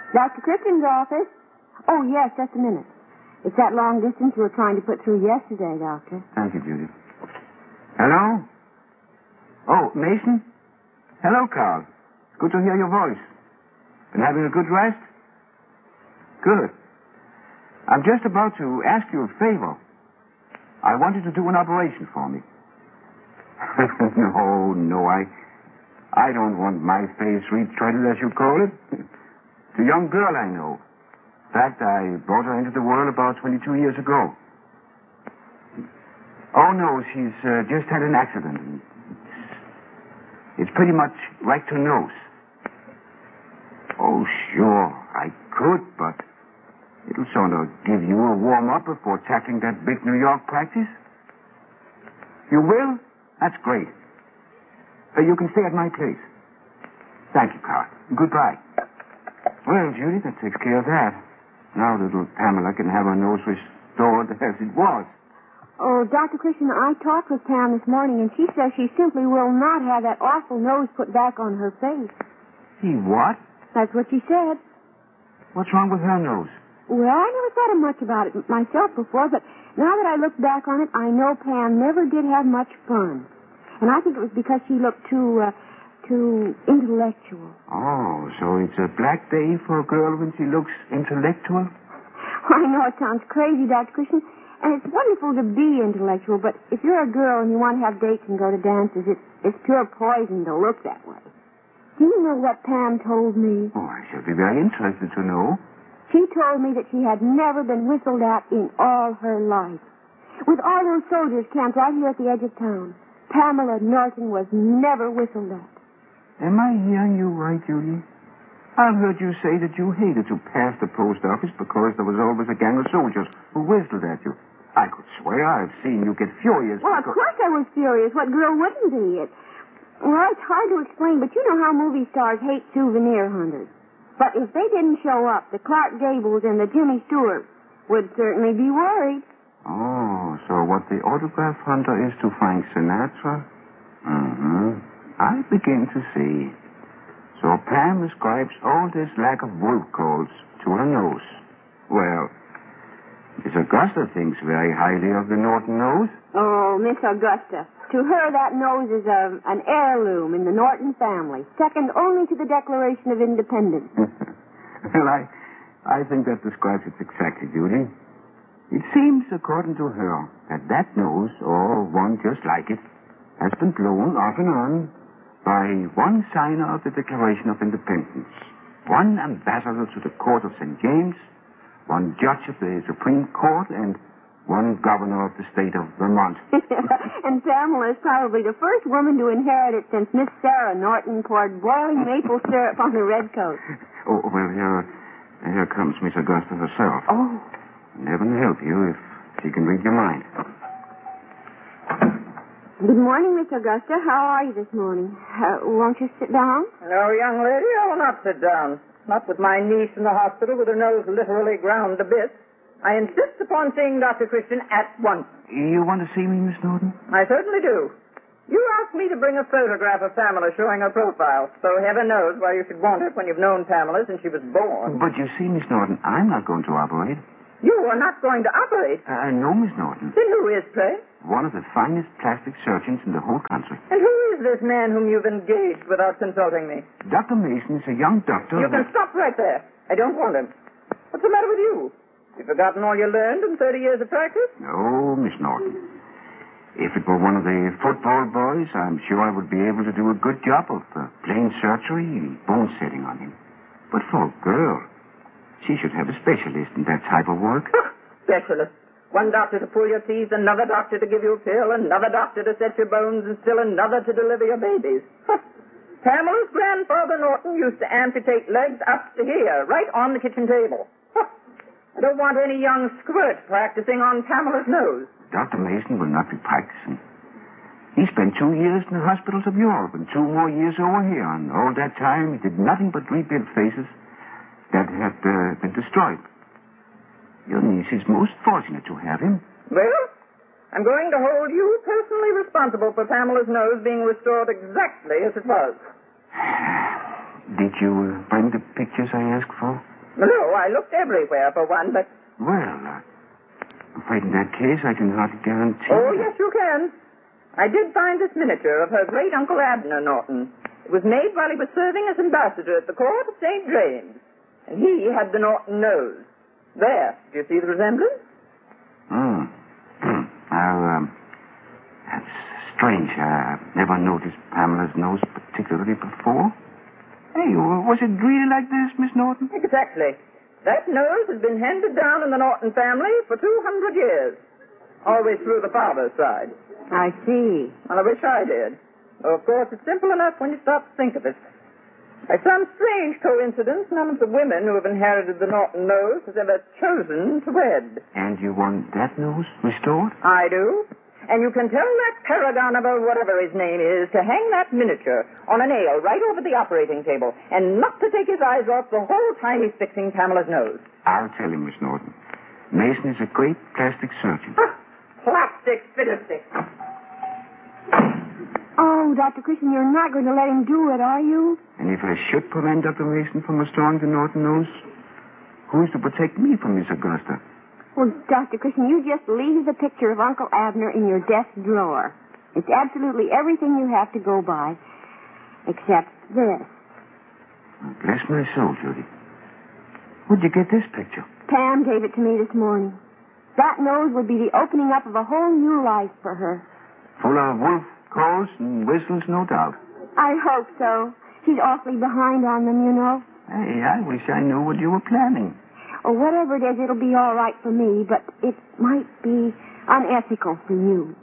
Dr. Clifton's office? Oh, yes, just a minute. It's that long distance you were trying to put through yesterday, Doctor. Thank you, Judy. Hello? Oh, Mason? Hello, Carl. Good to hear your voice. Been having a good rest? Good. I'm just about to ask you a favor. I want you to do an operation for me. No, I don't want my face retreaded, as you call it. It's a young girl I know. In fact, I brought her into the world about 22 years ago. Oh, no, she's just had an accident. It's pretty much right to nose. Oh, sure, I could, but it'll sort of give you a warm-up before tackling that big New York practice. You will? That's great. You can stay at my place. Thank you, Carl. Goodbye. Well, Judy, that takes care of that. Now little Pamela can have her nose restored as it was. Oh, Dr. Christian, I talked with Pam this morning, and she says she simply will not have that awful nose put back on her face. He what? That's what she said. What's wrong with her nose? Well, I never thought of much about it myself before, but now that I look back on it, I know Pam never did have much fun. And I think it was because she looked too intellectual. Oh, so it's a black day for a girl when she looks intellectual? I know it sounds crazy, Dr. Christian, and it's wonderful to be intellectual, but if you're a girl and you want to have dates and go to dances, it's pure poison to look that way. Do you know what Pam told me? Oh, I shall be very interested to know. She told me that she had never been whistled at in all her life. With all those soldiers camped right here at the edge of town, Pamela Norton was never whistled at. Am I hearing you right, Judy? I've heard you say that you hated to pass the post office because there was always a gang of soldiers who whistled at you. I could swear I've seen you get furious. Well, of course I was furious. What girl wouldn't be? Well, it's hard to explain, but you know how movie stars hate souvenir hunters. But if they didn't show up, the Clark Gables and the Jimmy Stewart would certainly be worried. Oh, so what the autograph hunter is to Frank Sinatra? Mm-hmm. I begin to see. So Pam ascribes all this lack of wolf calls to her nose. Well, Miss Augusta thinks very highly of the Norton nose. Oh, Miss Augusta. To her, that nose is an heirloom in the Norton family, second only to the Declaration of Independence. Well, I think that describes it exactly, Judy. It seems, according to her, that nose, or one just like it, has been blown off and on by one signer of the Declaration of Independence, one ambassador to the Court of St. James, one judge of the Supreme Court, and one governor of the state of Vermont. And Pamela is probably the first woman to inherit it since Miss Sarah Norton poured boiling maple syrup on her red coat. Oh, well, here comes Miss Augusta herself. Oh. Heaven help you if she can read your mind. Good morning, Miss Augusta. How are you this morning? Won't you sit down? No, young lady, I will not sit down. Not with my niece in the hospital with her nose literally ground to bits. I insist upon seeing Dr. Christian at once. You want to see me, Miss Norton? I certainly do. You asked me to bring a photograph of Pamela showing her profile, so heaven knows why you should want it when you've known Pamela since she was born. But you see, Miss Norton, I'm not going to operate. You are not going to operate? No, Miss Norton. Then who is, pray? One of the finest plastic surgeons in the whole country. And who is this man whom you've engaged without consulting me? Dr. Mason is a young doctor. You can stop right there. I don't want him. What's the matter with you? You've forgotten all you learned in 30 years of practice? No, Miss Norton. If it were one of the football boys, I'm sure I would be able to do a good job of plain surgery and bone setting on him. But for a girl, she should have a specialist in that type of work. Specialist? One doctor to pull your teeth, another doctor to give you a pill, another doctor to set your bones, and still another to deliver your babies. Pamela's grandfather Norton used to amputate legs up to here, right on the kitchen table. I don't want any young squirt practicing on Pamela's nose. Dr. Mason will not be practicing. He spent 2 years in the hospitals of Europe and 2 more years over here, and all that time he did nothing but rebuild faces that had been destroyed. Your niece is most fortunate to have him. Well, I'm going to hold you personally responsible for Pamela's nose being restored exactly as it was. Did you bring the pictures I asked for? No, I looked everywhere for one, but... Well, I'm afraid in that case I can hardly guarantee. Oh, yes, you can. I did find this miniature of her great-uncle Abner Norton. It was made while he was serving as ambassador at the court of St. James. And he had the Norton nose. There. Do you see the resemblance? Now, that's strange. I've never noticed Pamela's nose particularly before. Hey, was it really like this, Miss Norton? Exactly. That nose has been handed down in the Norton family for 200 years. Always through the father's side. I see. Well, I wish I did. Though, of course, it's simple enough when you stop to think of it. By some strange coincidence, none of the women who have inherited the Norton nose has ever chosen to wed. And you want that nose restored? I do. And you can tell that paragon of a whatever his name is to hang that miniature on a nail right over the operating table and not to take his eyes off the whole time he's fixing Pamela's nose. I'll tell him, Miss Norton. Mason is a great plastic surgeon. Plastic fiddlestick. Oh, Dr. Christian, you're not going to let him do it, are you? And if I should prevent Dr. Mason from restoring the Norton nose, who's to protect me from Miss Augusta? Well, Dr. Christian, you just leave the picture of Uncle Abner in your desk drawer. It's absolutely everything you have to go by, except this. Well, bless my soul, Judy. Where'd you get this picture? Pam gave it to me this morning. That nose would be the opening up of a whole new life for her. Full of wolf calls and whistles, no doubt. I hope so. She's awfully behind on them, you know. Hey, I wish I knew what you were planning. Or whatever it is, it'll be all right for me, but it might be unethical for you.